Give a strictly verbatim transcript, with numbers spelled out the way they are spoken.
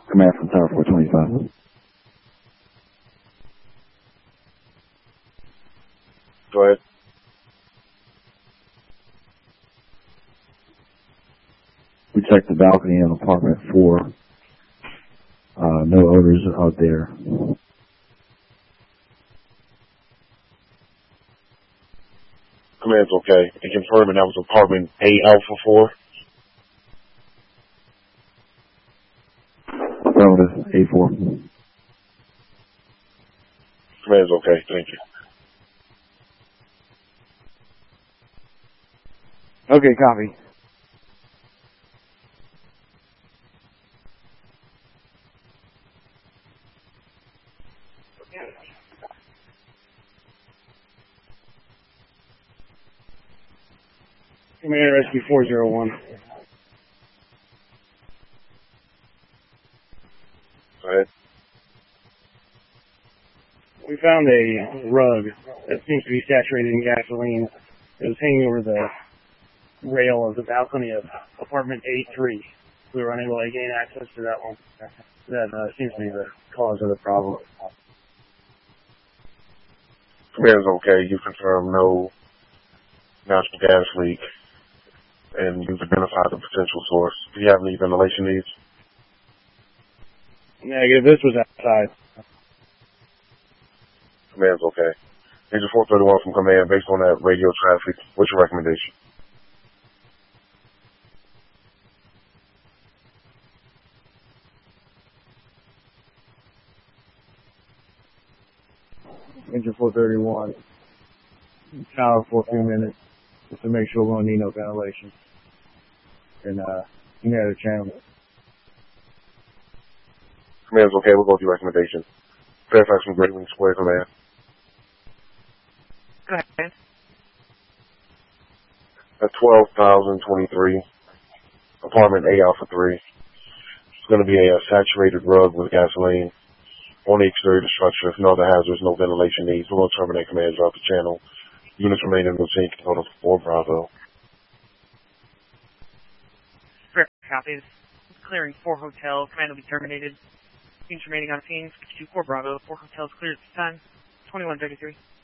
Command from Tower four twenty-five. Go ahead. We checked the balcony on apartment four. Uh, no odors out there. Command's okay. And confirming that was apartment A Alpha four. Affirmative, A four. Command's okay. Thank you. Okay, copy. Command Rescue four zero one. Go ahead. We found a rug that seems to be saturated in gasoline. It was hanging over the rail of the balcony of apartment A three. We were unable to gain access to that one. That uh, seems to be the cause of the problem. Command's okay. You confirm no natural gas leak, and you've identified the potential source. Do you have any ventilation needs? Negative. This was outside. Command's okay. Agent four thirty-one from Command, based on that radio traffic, what's your recommendation? Engine four thirty-one. Shower for a few minutes just to make sure we don't need no ventilation. And, uh, you know the channel. Command's okay. We'll go with your recommendation. Fairfax from Great Wing Square, Command. Go ahead. At twelve thousand twenty-three, apartment A Alpha three. It's going to be a, a saturated rug with gasoline on the exterior of the structure. If no other hazards, no ventilation needs, we're going to terminate command, drop the channel. Units remain in routine control of four Bravo. Fair copies. Clearing four hotel. Command will be terminated. Units remaining on scene. two four Bravo. four hotels cleared at this time. twenty-one thirty-three.